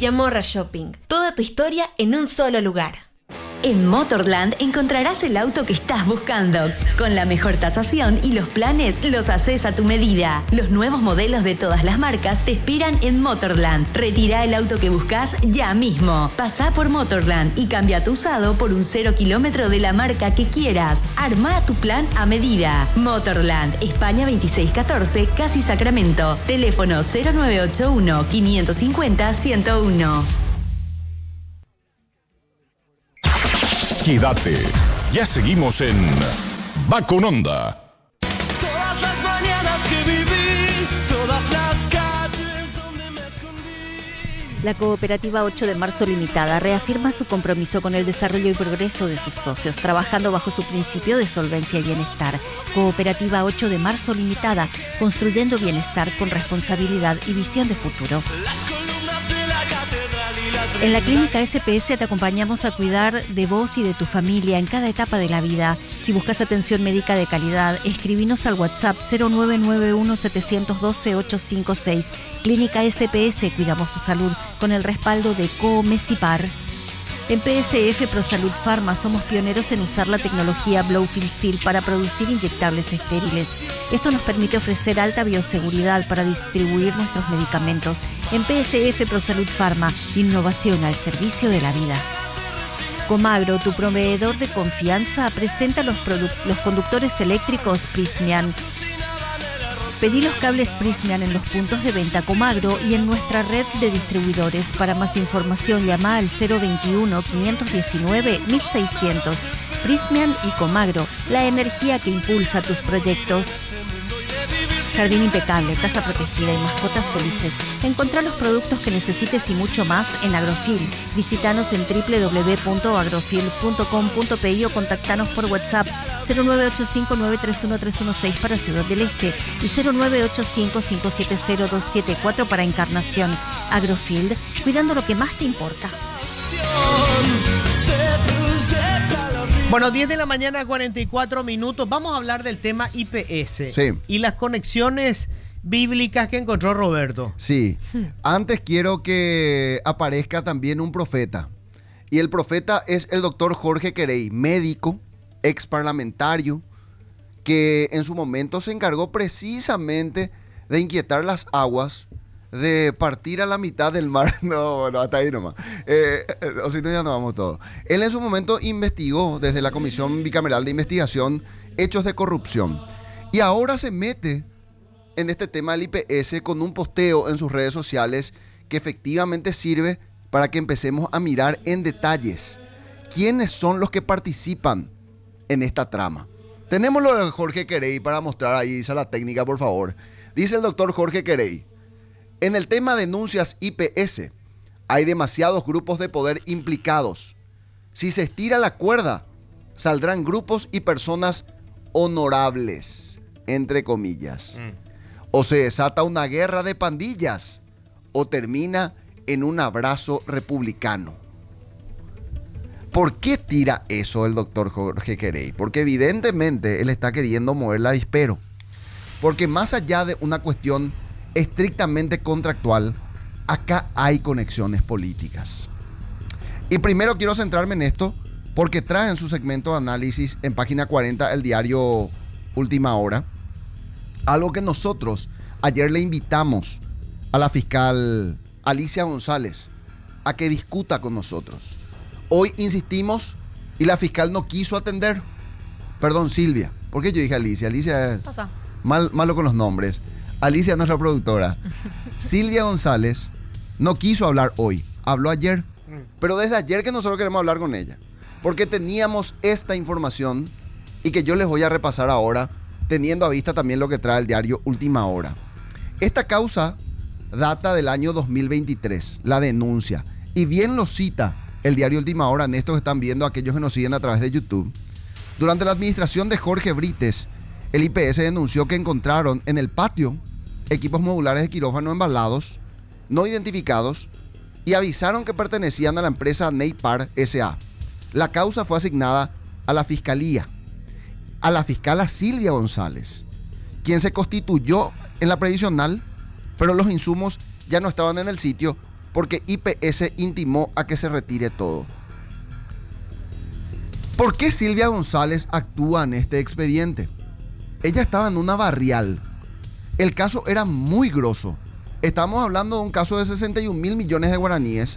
Villamorra Shopping. Toda tu historia en un solo lugar. En Motorland encontrarás el auto que estás buscando. Con la mejor tasación y los planes los haces a tu medida. Los nuevos modelos de todas las marcas te esperan en Motorland. Retira el auto que buscas ya mismo. Pasá por Motorland y cambia tu usado por un 0 kilómetro de la marca que quieras. Armá tu plan a medida. Motorland, España 2614, Casi Sacramento. Teléfono 0981 550 101. Quédate. Ya seguimos en Va con Onda. Todas las mañanas que viví, todas las calles donde me escondí. La Cooperativa 8 de Marzo Limitada reafirma su compromiso con el desarrollo y progreso de sus socios, trabajando bajo su principio de solvencia y bienestar. Cooperativa 8 de Marzo Limitada, construyendo bienestar con responsabilidad y visión de futuro. En la Clínica SPS te acompañamos a cuidar de vos y de tu familia en cada etapa de la vida. Si buscas atención médica de calidad, escribinos al WhatsApp 0991-712-856. Clínica SPS, cuidamos tu salud con el respaldo de Comesipar. En PSF ProSalud Pharma somos pioneros en usar la tecnología Blowfill Seal para producir inyectables estériles. Esto nos permite ofrecer alta bioseguridad para distribuir nuestros medicamentos. En PSF ProSalud Pharma, innovación al servicio de la vida. Comagro, tu proveedor de confianza, presenta los conductores eléctricos Prysmian. Pedí los cables Prysmian en los puntos de venta Comagro y en nuestra red de distribuidores. Para más información, llama al 021-519-1600. Prysmian y Comagro, la energía que impulsa tus proyectos. Jardín impecable, casa protegida y mascotas felices. Encontrá los productos que necesites y mucho más en Agrofil. Visítanos en www.agrofil.com.pi o contactanos por WhatsApp 0985-931-316 para Ciudad del Este y 0985-570-274 para Encarnación. Agrofield, cuidando lo que más te importa. Bueno, 10 de la mañana, 44 minutos. Vamos a hablar del tema IPS. Sí. Y las conexiones bíblicas que encontró Roberto. Sí. Antes quiero que aparezca también un profeta. Y el profeta es el doctor Jorge Querey, médico, ex parlamentario, que en su momento se encargó precisamente de inquietar las aguas, de partir a la mitad del mar. No, hasta ahí nomás. O si no, ya no vamos todos. Él en su momento investigó desde la Comisión Bicameral de Investigación hechos de corrupción. Y ahora se mete en este tema del IPS con un posteo en sus redes sociales que efectivamente sirve para que empecemos a mirar en detalles quiénes son los que participan en esta trama. Tenemos lo de Jorge Querey para mostrar ahí, dice la técnica, por favor. Dice el doctor Jorge Querey: en el tema denuncias IPS, hay demasiados grupos de poder implicados. Si se estira la cuerda, saldrán grupos y personas honorables, entre comillas. O se desata una guerra de pandillas, o termina en un abrazo republicano. ¿Por qué tira eso el doctor Jorge Querey? Porque evidentemente él está queriendo mover el avispero. Porque más allá de una cuestión estrictamente contractual, acá hay conexiones políticas. Y primero quiero centrarme en esto porque trae en su segmento de análisis en página 40 el diario Última Hora algo que nosotros ayer le invitamos a la fiscal Alicia González a que discuta con nosotros. Hoy insistimos y la fiscal no quiso atender. Perdón, Silvia. ¿Por qué yo dije Alicia? Alicia es malo con los nombres. Alicia, nuestra productora. Silvia González no quiso hablar hoy, habló ayer. Pero desde ayer que nosotros queremos hablar con ella, porque teníamos esta información y que yo les voy a repasar ahora, teniendo a vista también lo que trae el diario Última Hora. Esta causa data del año 2023, la denuncia, y bien lo cita el diario Última Hora en esto que están viendo aquellos que nos siguen a través de YouTube. Durante la administración de Jorge Brites, el IPS denunció que encontraron en el patio equipos modulares de quirófano embalados, no identificados, y avisaron que pertenecían a la empresa Neipar S.A. La causa fue asignada a la fiscalía, a la fiscala Silvia González, quien se constituyó en la previsional, pero los insumos ya no estaban en el sitio porque IPS intimó a que se retire todo. ¿Por qué Silvia González actúa en este expediente? Ella estaba en una barrial. El caso era muy grosso. Estamos hablando de un caso de 61.000 millones de guaraníes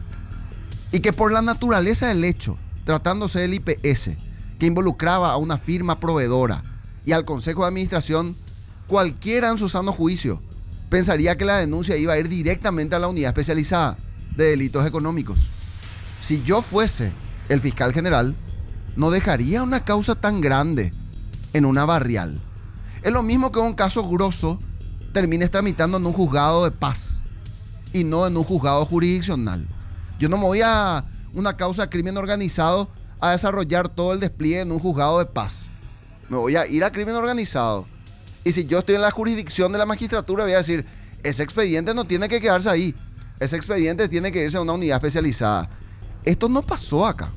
y que por la naturaleza del hecho, tratándose del IPS, que involucraba a una firma proveedora y al Consejo de Administración, cualquiera en su sano juicio pensaría que la denuncia iba a ir directamente a la unidad especializada de delitos económicos. Si yo fuese el fiscal general, no dejaría una causa tan grande en una barrial. Es lo mismo que un caso grosso termines tramitando en un juzgado de paz y no en un juzgado jurisdiccional. Yo no me voy a una causa de crimen organizado a desarrollar todo el despliegue en un juzgado de paz. Me voy a ir a crimen organizado. Y si yo estoy en la jurisdicción de la magistratura, voy a decir, ese expediente no tiene que quedarse ahí. Ese expediente tiene que irse a una unidad especializada. Esto no pasó acá.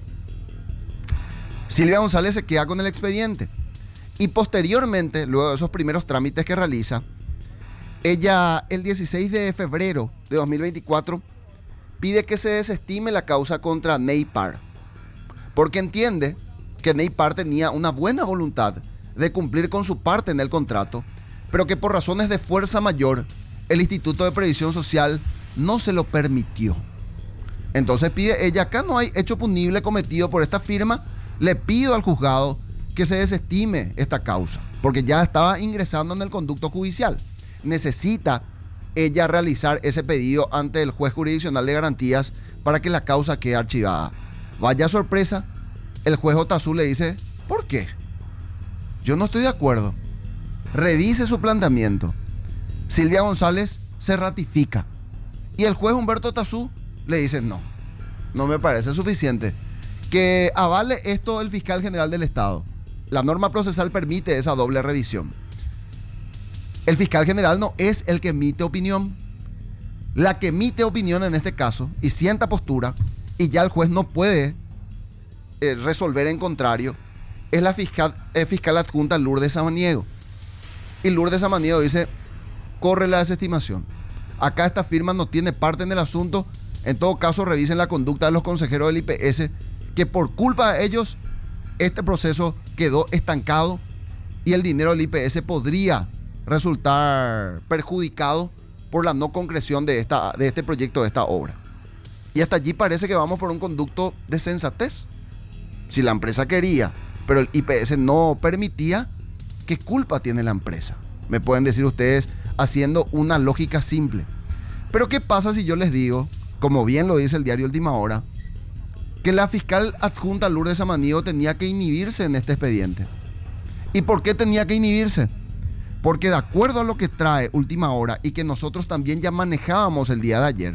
Silvia González se queda con el expediente. Y posteriormente, luego de esos primeros trámites que realiza, ella el 16 de febrero de 2024 pide que se desestime la causa contra Neipar, porque entiende que Neipar tenía una buena voluntad de cumplir con su parte en el contrato, pero que por razones de fuerza mayor el Instituto de Previsión Social no se lo permitió. Entonces pide ella, acá no hay hecho punible cometido por esta firma, le pido al juzgado que se desestime esta causa, porque ya estaba ingresando en el conducto judicial. Necesita ella realizar ese pedido ante el juez jurisdiccional de garantías para que la causa quede archivada. Vaya sorpresa, el juez Otazú le dice, ¿por qué? Yo no estoy de acuerdo. Revise su planteamiento. Silvia González se ratifica y el juez Humberto Otazú le dice, no me parece suficiente que avale esto el fiscal general del Estado. La norma procesal permite esa doble revisión. El fiscal general no es el que emite opinión. La que emite opinión en este caso y sienta postura, y ya el juez no puede resolver en contrario, es la fiscal adjunta Lourdes Samaniego. Y Lourdes Samaniego dice, corre la desestimación. Acá esta firma no tiene parte en el asunto. En todo caso, revisen la conducta de los consejeros del IPS, que por culpa de ellos, este proceso quedó estancado y el dinero del IPS podría resultar perjudicado por la no concreción de este proyecto, de esta obra. Y hasta allí parece que vamos por un conducto de sensatez. Si la empresa quería, pero el IPS no permitía, ¿qué culpa tiene la empresa? Me pueden decir ustedes haciendo una lógica simple. Pero ¿qué pasa si yo les digo, como bien lo dice el diario Última Hora, que la fiscal adjunta Lourdes Samaniego tenía que inhibirse en este expediente? ¿Y por qué tenía que inhibirse? Porque de acuerdo a lo que trae Última Hora y que nosotros también ya manejábamos el día de ayer,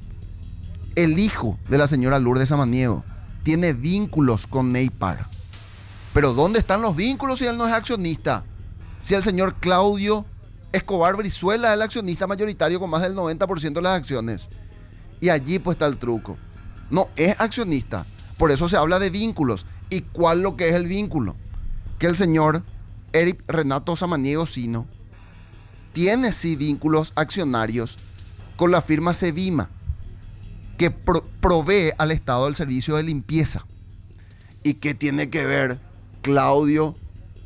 el hijo de la señora Lourdes Samaniego tiene vínculos con Neipar. Pero ¿dónde están los vínculos si él no es accionista? Si el señor Claudio Escobar Brizuela es el accionista mayoritario con más del 90% de las acciones. Y allí pues está el truco. No es accionista. Por eso se habla de vínculos. ¿Y cuál lo que es el vínculo? Que el señor Eric Renato Samaniego Sino tiene sí vínculos accionarios con la firma Sevima, que provee al Estado el servicio de limpieza. ¿Y qué tiene que ver Claudio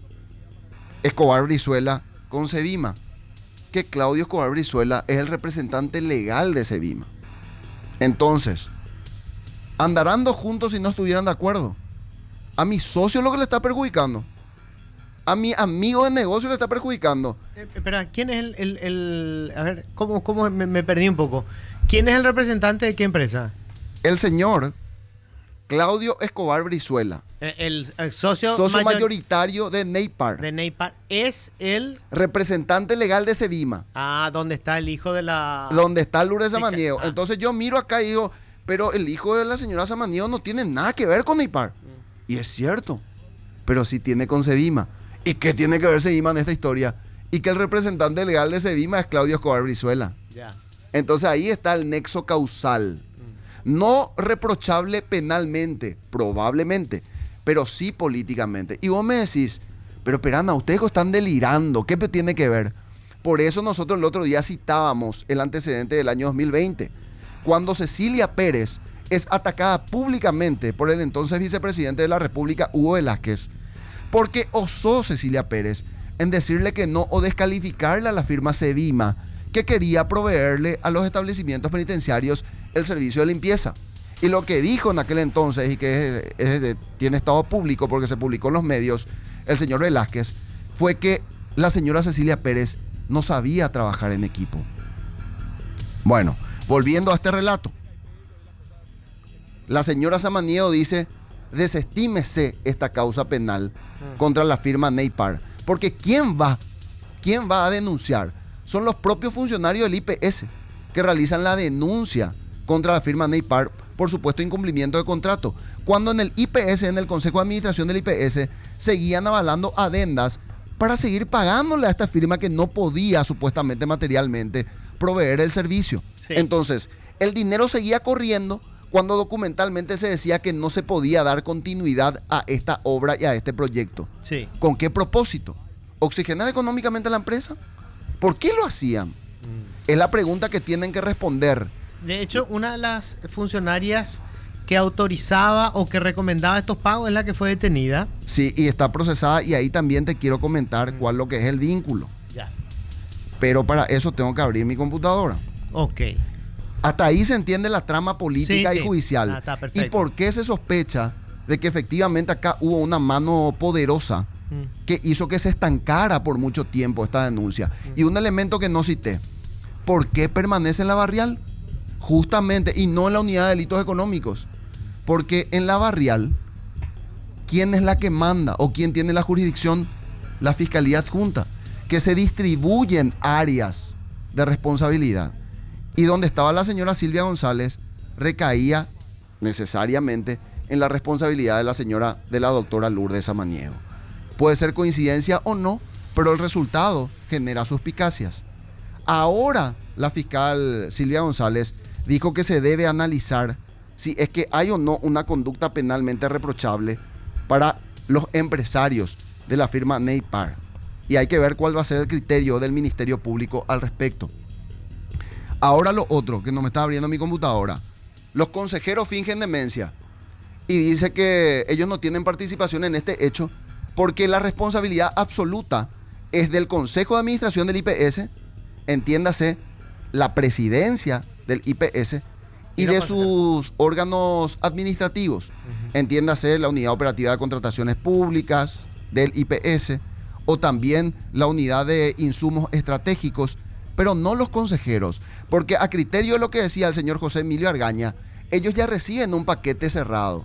Escobar Brizuela con Sevima? Que Claudio Escobar Brizuela es el representante legal de Sevima. Entonces, ¿andarán dos juntos si no estuvieran de acuerdo? A mi socio lo que le está perjudicando. A mi amigo de negocio le está perjudicando. Espera, ¿quién es a ver, ¿cómo me perdí un poco? ¿Quién es el representante de qué empresa? El señor Claudio Escobar Brizuela. El socio mayoritario de Neipar. De Neipar es el representante legal de Sevima. Ah, ¿dónde está el hijo de la...? Donde está Lourdes Samaniego. Ah. Entonces yo miro acá y digo, pero el hijo de la señora Samaniego no tiene nada que ver con Neipar. Y es cierto, pero sí tiene con Sevima. ¿Y qué tiene que ver Sevima en esta historia? Y que el representante legal de Sevima es Claudio Escobar Brizuela. Ya. Entonces ahí está el nexo causal. No reprochable penalmente, probablemente, pero sí políticamente. Y vos me decís, pero Perana, ustedes están delirando, ¿qué tiene que ver? Por eso nosotros el otro día citábamos el antecedente del año 2020, cuando Cecilia Pérez es atacada públicamente por el entonces vicepresidente de la República, Hugo Velázquez, porque osó Cecilia Pérez en decirle que no o descalificarle a la firma Cevima, que quería proveerle a los establecimientos penitenciarios el servicio de limpieza. Y lo que dijo en aquel entonces, y que tiene estado público porque se publicó en los medios, el señor Velázquez, fue que la señora Cecilia Pérez no sabía trabajar en equipo. Bueno, volviendo a este relato, la señora Samaniego dice: desestímese esta causa penal contra la firma Neipar, porque ¿quién va a denunciar? Son los propios funcionarios del IPS que realizan la denuncia contra la firma Neipar por supuesto incumplimiento de contrato, cuando en el IPS, en el Consejo de Administración del IPS, seguían avalando adendas para seguir pagándole a esta firma que no podía supuestamente materialmente proveer el servicio. Sí. Entonces, el dinero seguía corriendo cuando documentalmente se decía que no se podía dar continuidad a esta obra y a este proyecto. Sí. ¿Con qué propósito? ¿Oxigenar económicamente a la empresa? ¿Por qué lo hacían? Es la pregunta que tienen que responder. De hecho, una de las funcionarias que autorizaba o que recomendaba estos pagos es la que fue detenida. Sí, y está procesada, y ahí también te quiero comentar cuál es lo que es el vínculo. Ya. Pero para eso tengo que abrir mi computadora. Ok. Hasta ahí se entiende la trama política y sí. judicial. Está perfecto. ¿Y por qué se sospecha de que efectivamente acá hubo una mano poderosa que hizo que se estancara por mucho tiempo esta denuncia? Y un elemento que no cité: ¿por qué permanece en la barrial? Justamente, y no en la unidad de delitos económicos. Porque en la barrial, ¿quién es la que manda o quién tiene la jurisdicción? La Fiscalía Adjunta, que se distribuyen áreas de responsabilidad. Y donde estaba la señora Silvia González recaía necesariamente en la responsabilidad de la doctora Lourdes Samaniego. Puede ser coincidencia o no, pero el resultado genera suspicacias. Ahora la fiscal Silvia González dijo que se debe analizar si es que hay o no una conducta penalmente reprochable para los empresarios de la firma Neipar. Y hay que ver cuál va a ser el criterio del Ministerio Público al respecto. Ahora lo otro, que no me está abriendo mi computadora. Los consejeros fingen demencia y dice que ellos no tienen participación en este hecho porque la responsabilidad absoluta es del Consejo de Administración del IPS, entiéndase, la presidencia del IPS y de sus órganos administrativos, entiéndase la Unidad Operativa de Contrataciones Públicas del IPS o también la Unidad de Insumos Estratégicos, pero no los consejeros, porque a criterio de lo que decía el señor José Emilio Argaña, ellos ya reciben un paquete cerrado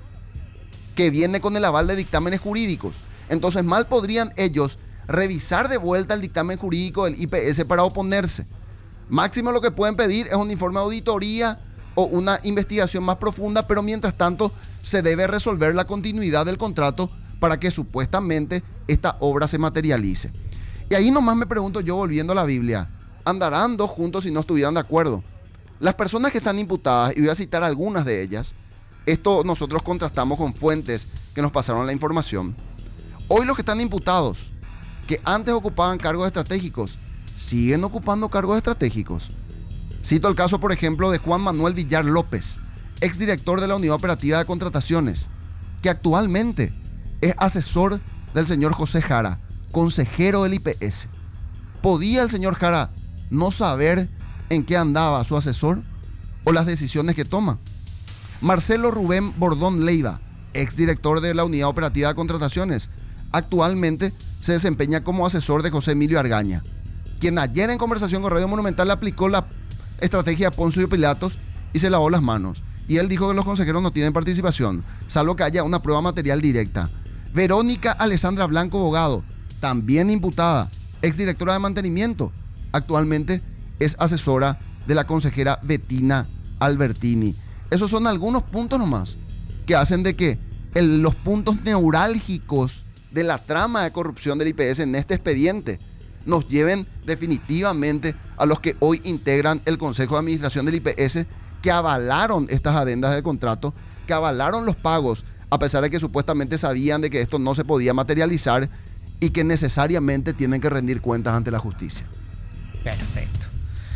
que viene con el aval de dictámenes jurídicos. Entonces mal podrían ellos revisar de vuelta el dictamen jurídico del IPS para oponerse. Máximo lo que pueden pedir es un informe de auditoría o una investigación más profunda, pero mientras tanto se debe resolver la continuidad del contrato para que supuestamente esta obra se materialice. Y ahí nomás me pregunto yo, volviendo a la Biblia, ¿andarán dos juntos si no estuvieran de acuerdo? Las personas que están imputadas, y voy a citar algunas de ellas, esto nosotros contrastamos con fuentes que nos pasaron la información. Hoy los que están imputados, que antes ocupaban cargos estratégicos, siguen ocupando cargos estratégicos. Cito el caso, por ejemplo, de Juan Manuel Villar López, exdirector de la Unidad Operativa de Contrataciones, que actualmente es asesor del señor José Jara, consejero del IPS. ¿Podía el señor Jara no saber en qué andaba su asesor o las decisiones que toma? Marcelo Rubén Bordón Leiva, exdirector de la Unidad Operativa de Contrataciones, actualmente se desempeña como asesor de José Emilio Argaña, quien ayer en conversación con Radio Monumental aplicó la estrategia Poncio Pilatos y se lavó las manos. Y él dijo que los consejeros no tienen participación, salvo que haya una prueba material directa. Verónica Alessandra Blanco Bogado, también imputada, exdirectora de mantenimiento, actualmente es asesora de la consejera Bettina Albertini. Esos son algunos puntos nomás que hacen de que los puntos neurálgicos de la trama de corrupción del IPS en este expediente nos lleven definitivamente a los que hoy integran el Consejo de Administración del IPS, que avalaron estas adendas de contrato, que avalaron los pagos, a pesar de que supuestamente sabían de que esto no se podía materializar y que necesariamente tienen que rendir cuentas ante la justicia. Perfecto.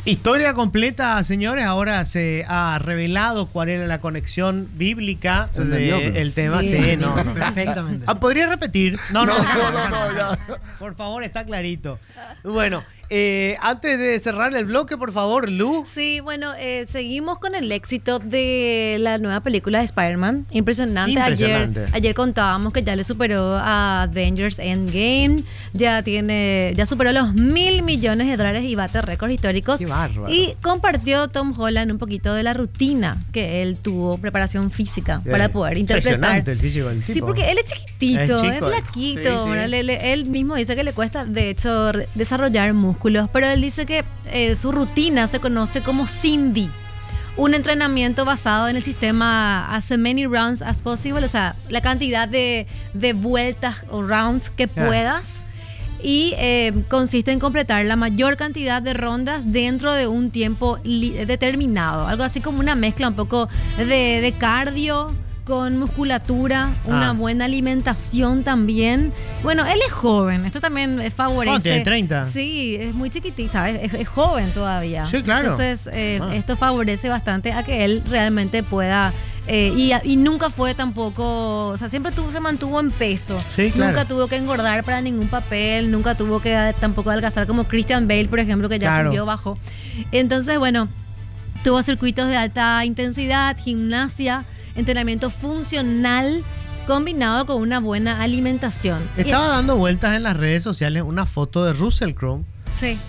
Historia completa, señores. Ahora se ha revelado cuál era la conexión bíblica ¿Se entendió? del tema. Sí, Sí, no. perfectamente. ¿Podría repetir? No, ya. Por favor, está clarito. Bueno, antes de cerrar el bloque, por favor, Lu. Sí, bueno, seguimos con el éxito de la nueva película de Spider-Man. Impresionante. Impresionante. Ayer contábamos que ya le superó a Avengers Endgame. Ya superó los $1.000 millones y bate récords históricos. Qué bárbaro. Y compartió Tom Holland un poquito de la rutina que él tuvo, preparación física, para poder interpretar. Impresionante el físico del tipo. Sí, porque él es chiquitito, Es es, chico, flaquito. sí, sí. ¿verdad? Él mismo dice que le cuesta, de hecho, desarrollar músculos, pero él dice que su rutina se conoce como Cindy, un entrenamiento basado en el sistema as many rounds as possible, o sea, la cantidad de vueltas o rounds que puedas. Y consiste en completar la mayor cantidad de rondas dentro de un tiempo determinado. Algo así como una mezcla un poco de cardio con musculatura, una buena alimentación también. Bueno, él es joven, esto también favorece. Oh, tiene 30. Sí, es muy chiquitito, ¿sabes? Es joven todavía. Sí, claro. Entonces, esto favorece bastante a que él realmente pueda. Y nunca fue tampoco, o sea, siempre se mantuvo en peso. Sí, claro. Nunca tuvo que engordar para ningún papel, nunca tuvo que tampoco adelgazar como Christian Bale, por ejemplo, que ya Claro. subió, bajó. Entonces, bueno, tuvo circuitos de alta intensidad, gimnasia, entrenamiento funcional combinado con una buena alimentación. Estaba dando vueltas en las redes sociales una foto de Russell Crowe. Sí.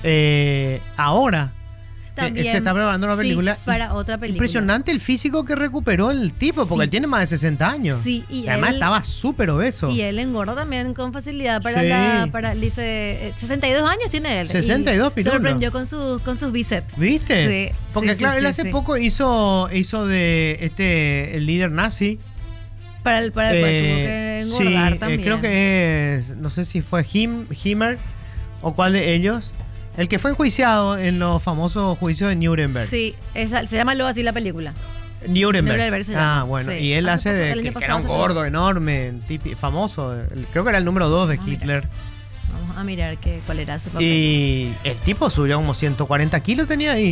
Ahora. También, Se está preparando una película. Sí, para otra película. Impresionante el físico que recuperó el tipo, porque Sí. él tiene más de 60 años. Sí, y además él- estaba súper obeso. Y él engorda también con facilidad Sí. dice, 62 años tiene él. 62 y pirulo. sorprendió con sus bíceps. ¿Viste? Sí. Porque sí, claro, sí, él sí, hace sí. poco hizo de el líder nazi. Para el cual tuvo que engordar sí, también. creo que es, no sé si fue Himmler o cuál de ellos, el que fue enjuiciado en los famosos juicios de Nuremberg. Sí, se llama luego así la película. Nuremberg. Nuremberg se llama. Bueno, Sí. y él Hace hace poco, de el año que pasado era un se gordo enorme, famoso, creo que era el número 2 de Ah, mira. Hitler. Vamos a mirar cuál era su papel. Y el tipo subió como 140 kilos tenía ahí.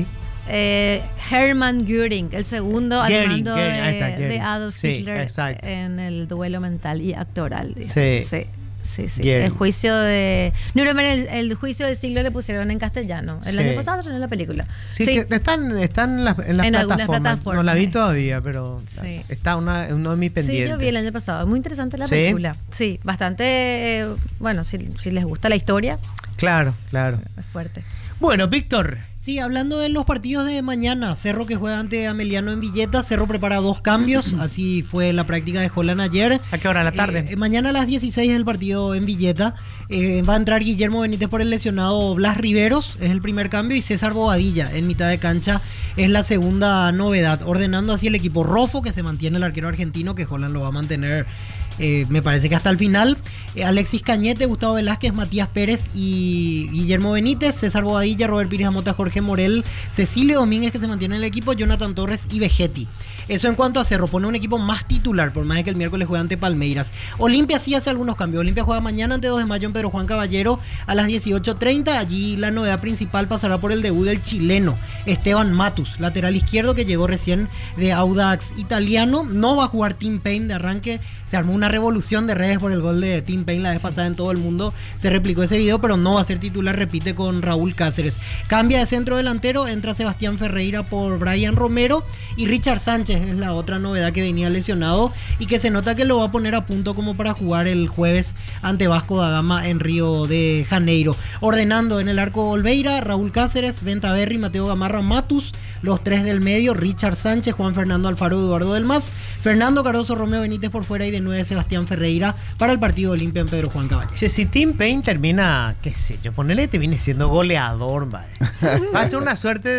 Hermann Göring, el segundo al Göring, mando Göring, ahí está, de Göring. Adolf Sí, Hitler exacto. en el duelo mental y actoral. dice. Sí. Sí. Göring. El juicio de Nuremberg, el juicio del siglo le pusieron en castellano. El Sí. año pasado salió la película. Sí, que están en las En algunas plataformas. plataformas. No la vi todavía, pero Sí. está uno de mis Sí, pendientes. yo vi el año pasado. Muy interesante la ¿Sí? película. Sí, bastante. Bueno, si les gusta la historia, Claro. es fuerte. Bueno, Víctor. Sí, hablando de los partidos de mañana, Cerro que juega ante Ameliano en Villeta, Cerro prepara 2 cambios, así fue la práctica de Holland ayer. ¿A qué hora de la tarde? Mañana a las 16 es el partido en Villeta, va a entrar Guillermo Benítez por el lesionado Blas Riveros, es el primer cambio, y César Bobadilla en mitad de cancha es la segunda novedad, ordenando así el equipo. Rofo, que se mantiene el arquero argentino, que Holland lo va a mantener me parece que hasta el final. Alexis Cañete, Gustavo Velázquez, Matías Pérez y Guillermo Benítez, César Bobadilla, Robert Pires Amota, Jorge Morel, Cecilio Domínguez, que se mantiene en el equipo, Jonathan Torres y Vegetti. Eso en cuanto a Cerro, pone un equipo más titular, por más de que el miércoles juega ante Palmeiras. Olimpia sí hace algunos cambios. Olimpia juega mañana ante 2 de mayo en Pedro Juan Caballero a las 18:30. Allí la novedad principal pasará por el debut del chileno Esteban Matus, lateral izquierdo que llegó recién de Audax Italiano. No va a jugar Tim Payne de arranque. Se armó una revolución de redes por el gol de Tim Payne la vez pasada en todo el mundo. Se replicó ese video, pero no va a ser titular, repite con Raúl Cáceres. Cambia de centro delantero, entra Sebastián Ferreira por Brian Romero y Richard Sánchez es la otra novedad que venía lesionado y que se nota que lo va a poner a punto como para jugar el jueves ante Vasco da Gama en Río de Janeiro. Ordenando en el arco Olveira, Raúl Cáceres, Venta Berry, Mateo Gamarra, Matus, los 3 del medio, Richard Sánchez, Juan Fernando Alfaro, Eduardo del Mas, Fernando Caroso, Romeo Benítez por fuera y de 9 Sebastián Ferreira para el partido Olimpia en Pedro Juan Caballero. Si Tim Payne termina, qué sé yo, ponele te viene siendo goleador, va a ser una suerte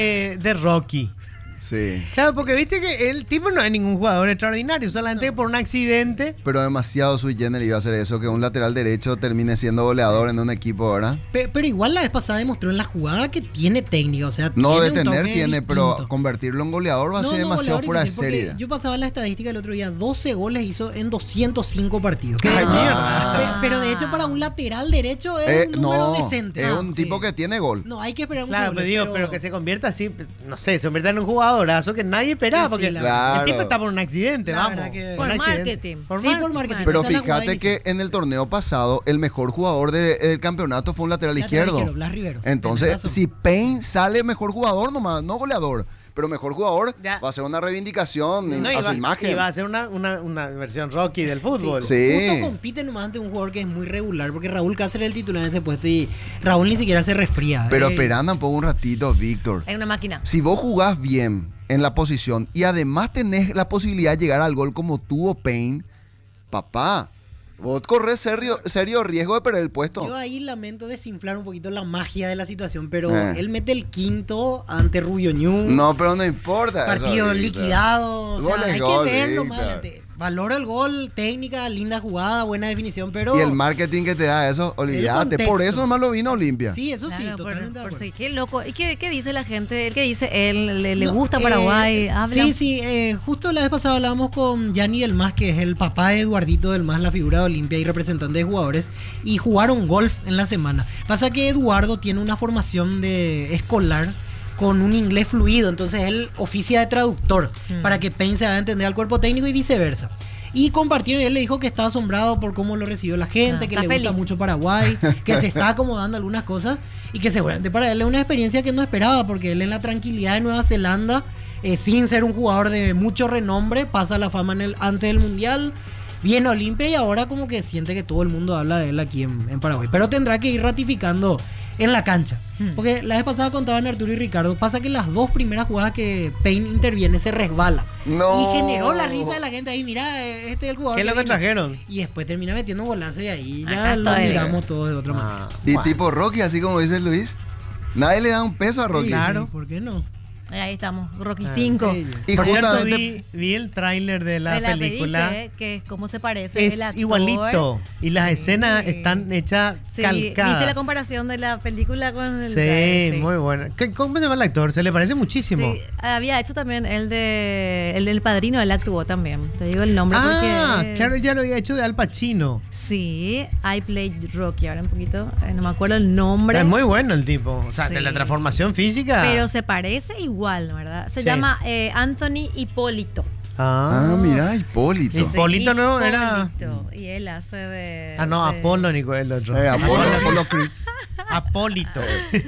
de Rocky. Sí. Claro, porque viste que el tipo no es ningún jugador extraordinario, solamente por un accidente. Pero demasiado sui generis iba a hacer eso, que un lateral derecho termine siendo goleador en un equipo, ¿verdad? Pero igual la vez pasada demostró en la jugada que tiene técnica, o sea, No tiene de un tener, toque tiene, pero distinto. convertirlo en goleador va a ser demasiado goleador fuera de infantil, porque serie. Yo pasaba la estadística el otro día, 12 goles hizo en 205 partidos. ¿Qué Ay, mierda? mierda. Pero de hecho para un lateral derecho es un número decente. Es un tipo que tiene gol. No, hay que esperar Claro, mucho. pero que se convierta así, no sé, se convierta en un jugadorazo que nadie esperaba, Sí, porque claro. el tipo está por un accidente, La vamos. verdad que- Por un accidente. marketing. Por marketing. Pero Esa es la jugada fíjate inicial. que en el torneo pasado el mejor jugador del campeonato fue un lateral izquierdo. Blas Riveros. Entonces, Tenés razón. si Payne sale mejor jugador nomás, no goleador, pero mejor jugador, Ya. va a ser una reivindicación No, a su imagen. Y va a ser una versión Rocky del fútbol. Sí. Justo compite nomás ante un jugador que es muy regular, porque Raúl Cáceres es el titular en ese puesto y Raúl ni siquiera se resfría. Pero esperando un poco un ratito, Víctor. Es una máquina. Si vos jugás bien en la posición y además tenés la posibilidad de llegar al gol como tuvo Payne, papá, vos corres serio riesgo de perder el puesto. Yo ahí lamento desinflar un poquito la magia de la situación, pero Eh. él mete el quinto ante Rubio Ñu. No, pero no importa. Partido eso, liquidado. O sea, Gol es hay gol, que verlo Víctor. más. Valoro el gol, técnica, linda jugada, buena definición, pero. Y el marketing que te da eso, olvídate. Por contexto. eso nomás lo vino a Olimpia. Sí, eso sí, Claro, totalmente de por acuerdo. sí. Qué loco. ¿Y qué dice la gente? ¿Qué dice él? ¿Le No, gusta Paraguay? ¿Habla? Sí, justo la vez pasada hablábamos con Gianni Del Mas, que es el papá de Eduardito Del Mas, la figura de Olimpia y representante de jugadores, y jugaron golf en la semana. Pasa que Eduardo tiene una formación de escolar con un inglés fluido, entonces él oficia de traductor para que Payne se haga entender al cuerpo técnico y viceversa. Y compartieron y él le dijo que está asombrado por cómo lo recibió la gente, que está le feliz. gusta mucho Paraguay, que se está acomodando algunas cosas y que seguramente para él es una experiencia que no esperaba, porque él en la tranquilidad de Nueva Zelanda, sin ser un jugador de mucho renombre, pasa la fama antes del Mundial, viene a Olimpia y ahora como que siente que todo el mundo habla de él aquí en Paraguay. Pero tendrá que ir ratificando en la cancha. Porque la vez pasada contaban Arturo y Ricardo, pasa que las dos primeras jugadas que Payne interviene se resbala. No. Y generó la risa de la gente ahí, mira, este es el jugador ¿Qué es lo que vino. trajeron? Y después termina metiendo golazo y ahí Acá ya lo estoy. miramos todos de otra manera. Y tipo Rocky, así como dice Luis, nadie le da un peso a Rocky. Claro, ¿por qué no? Ahí estamos, Rocky 5. Y Por cierto, justamente vi el tráiler de la película. Que es cómo se parece el Es actor. igualito. Y las Sí. escenas están hechas Sí, calcadas. ¿viste la comparación de la película con el Sí, muy bueno. ¿Cómo se llama el actor? Se le parece muchísimo. Sí, había hecho también el del Padrino, él actuó también. Te digo el nombre porque es- claro, ya lo había hecho de Al Pacino. Sí, I Played Rocky, ahora un poquito, no me acuerdo el nombre. Es muy bueno el tipo. O sea, de Sí. la transformación física. Pero se parece igual, ¿verdad? Se Sí. llama Anthony Hipólito. Ah, mira, Hipólito. Sí. Hipólito no, era- Hipólito, y él hace de... Ah, no, de- Apolónico el otro. Apolo Creed. Apólito.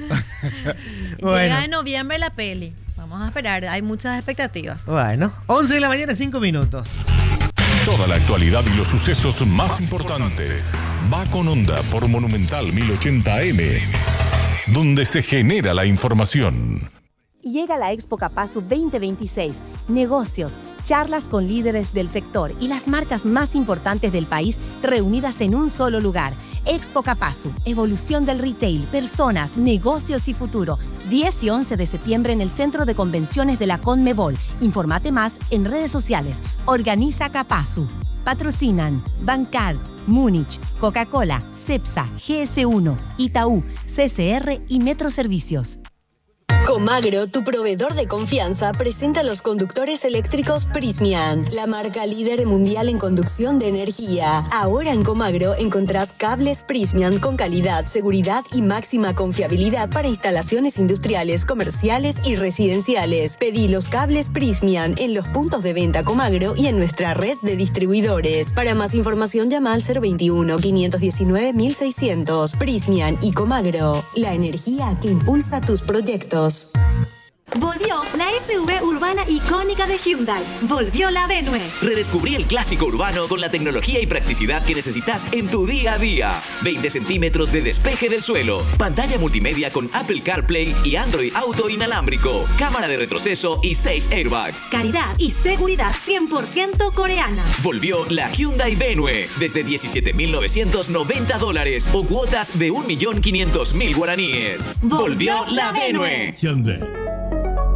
Llega Bueno. en noviembre la peli. Vamos a esperar, hay muchas expectativas. Bueno, 11 de la mañana, 5 minutos. Toda la actualidad y los sucesos más importantes. Va con Onda por Monumental 1080 AM, donde se genera la información. Llega la Expo Capazu 2026. Negocios, charlas con líderes del sector y las marcas más importantes del país reunidas en un solo lugar. Expo Capazu, evolución del retail, personas, negocios y futuro. 10 y 11 de septiembre en el Centro de Convenciones de la Conmebol. Informate más en redes sociales. Organiza Capazu. Patrocinan Bancard, Múnich, Coca-Cola, Cepsa, GS1, Itaú, CCR y Metro Servicios. Comagro, tu proveedor de confianza, presenta los conductores eléctricos Prysmian, la marca líder mundial en conducción de energía. Ahora en Comagro encontrás cables Prysmian con calidad, seguridad y máxima confiabilidad para instalaciones industriales, comerciales y residenciales. Pedí los cables Prysmian en los puntos de venta Comagro y en nuestra red de distribuidores. Para más información llama al 021-519-1600. Prysmian y Comagro, la energía que impulsa tus proyectos. Volvió la SUV urbana icónica de Hyundai. Volvió la Venue. Redescubrí el clásico urbano con la tecnología y practicidad que necesitas en tu día a día. 20 centímetros de despeje del suelo. Pantalla multimedia con Apple CarPlay y Android Auto inalámbrico. Cámara de retroceso y 6 airbags. Calidad y seguridad 100% coreana. Volvió la Hyundai Venue desde $17,990 o cuotas de 1.500.000 guaraníes. Volvió la Venue. Hyundai.